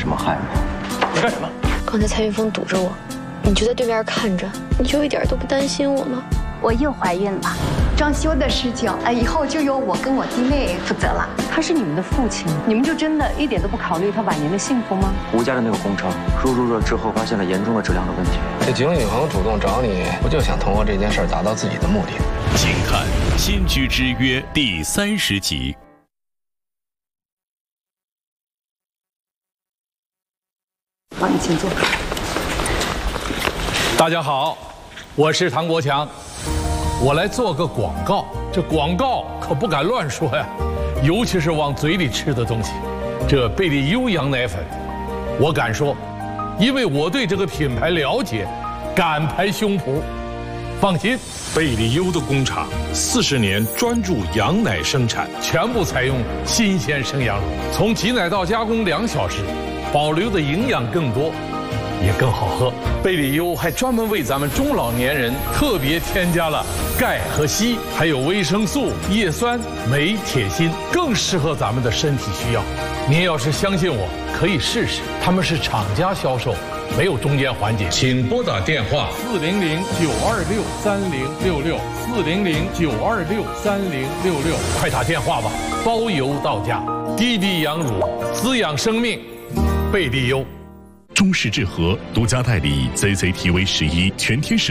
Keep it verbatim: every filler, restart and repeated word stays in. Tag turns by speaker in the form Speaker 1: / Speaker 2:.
Speaker 1: 什么害我？
Speaker 2: 你干什么？
Speaker 3: 刚才蔡云峰堵着我，你就在对面看着，你就一点都不担心我吗？
Speaker 4: 我又怀孕了，
Speaker 5: 装修的事情，哎，以后就由我跟我弟妹负责了。
Speaker 6: 他是你们的父亲，你们就真的一点都不考虑他晚年的幸福吗？
Speaker 1: 吴家的那个工程入入热之后，发现了严重的质量的问题。
Speaker 7: 这景宇恒主动找你，不就想通过这件事达到自己的目的？
Speaker 8: 请看《新居之约》第三十集。
Speaker 6: 好，你请坐。
Speaker 9: 大家好，我是唐国强，我来做个广告。这广告可不敢乱说呀，尤其是往嘴里吃的东西。这贝利优羊奶粉，我敢说，因为我对这个品牌了解，敢拍胸脯。放心，
Speaker 10: 贝利优的工厂四十年专注羊奶生产，
Speaker 9: 全部采用新鲜生羊乳，从挤奶到加工两小时，保留的营养更多，也更好喝。贝利优还专门为咱们中老年人特别添加了钙和硒，还有维生素、叶酸、镁、铁、锌，更适合咱们的身体需要。您要是相信我，可以试试。他们是厂家销售，没有中间环节。
Speaker 10: 请拨打电话
Speaker 9: 四零零九二六三零六六四零零九二六三零六六，快打电话吧，包邮到家。滴滴羊乳，滋养生命，贝利优。
Speaker 8: 中式制和独家代理 C C T V 十一全天时